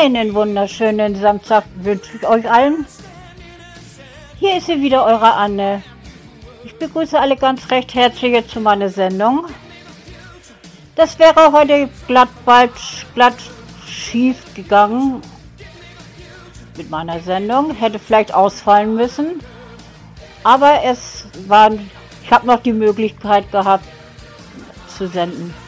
Einen wunderschönen Samstag wünsche ich euch allen. Hier ist sie wieder, eure Anne. Ich begrüße alle ganz recht herzlich zu meiner Sendung. Das wäre heute glatt schief gegangen mit meiner Sendung. Hätte vielleicht ausfallen müssen. Aber ich habe noch die Möglichkeit gehabt zu senden.